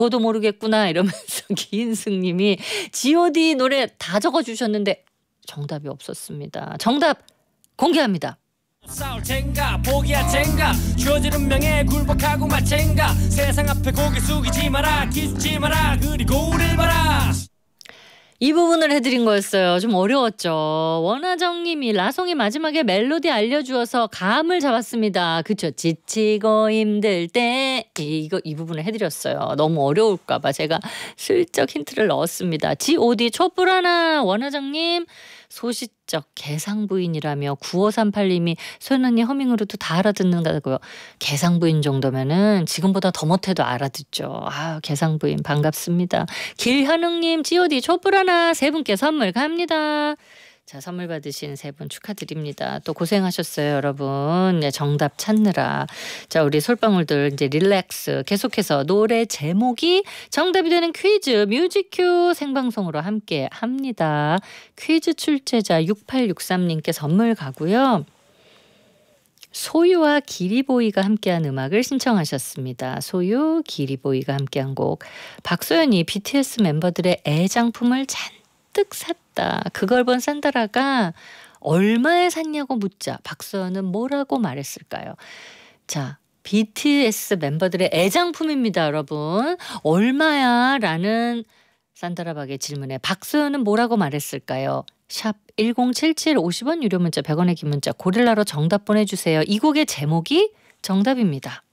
저도 모르겠구나 이러면서 기인승님이 G.O.D 노래 다 적어주셨는데 정답이 없었습니다. 정답 공개합니다. 싸울 젠가 포기야 젠가 주어지는 명예 굴복하고 마챈가 세상 앞에 고개 숙이지 마라 기죽지 마라 그리고 우릴 봐라. 이 부분을 해드린 거였어요. 좀 어려웠죠. 원하정님이 라송이 마지막에 멜로디 알려주어서 감을 잡았습니다. 그쵸? 지치고 힘들 때 이 부분을 해드렸어요. 너무 어려울까봐 제가 슬쩍 힌트를 넣었습니다. G.O.D 촛불 하나 원하정님 소시적 개상부인이라며 9538님이 소연 언니 허밍으로도 다 알아듣는다고요. 개상부인 정도면은 지금보다 더 못해도 알아듣죠. 아 개상부인 반갑습니다. 길현웅님 G.O.D 촛불 하나 세 분께 선물 갑니다. 자 선물 받으신 세 분 축하드립니다. 또 고생하셨어요 여러분. 네, 정답 찾느라. 자 우리 솔방울들 이제 릴렉스 계속해서 노래 제목이 정답이 되는 퀴즈 뮤직큐 생방송으로 함께 합니다. 퀴즈 출제자 6863님께 선물 가고요. 소유와 기리보이가 함께한 음악을 신청하셨습니다. 소유, 기리보이가 함께한 곡. 박소연이 BTS 멤버들의 애장품을 잔뜩 샀다. 그걸 본 산다라가 얼마에 샀냐고 묻자 박소연은 뭐라고 말했을까요? 자, BTS 멤버들의 애장품입니다, 여러분. 얼마야? 라는 산다라박의 질문에 박소연은 뭐라고 말했을까요? 샵 1077 50원 유료 문자 100원의 긴 문자 고릴라로 정답 보내주세요. 이 곡의 제목이 정답입니다.